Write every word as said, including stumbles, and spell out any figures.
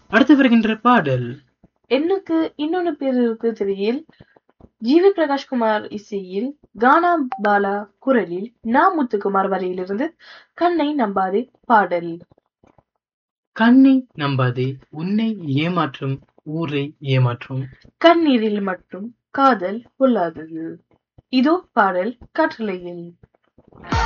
அடுத்து வருகின்ற பாடல் எண்ணுக்கு இன்னொன்னு பேர் இருக்கு திரையில் ஜிவி பிரகாஷ்குமார் இசையில் கானா பாலா குரலில் நா முத்துக்குமார் வரையிலிருந்து கண்ணை நம்பாதே பாடல். கண்ணை நம்பாதே உன்னை ஏமாற்றும் ஊரை ஏமாற்றும் கண்ணீரில் மட்டும் காதல் பொல்லாதது. இதோ பாடல் கட்டளையில்.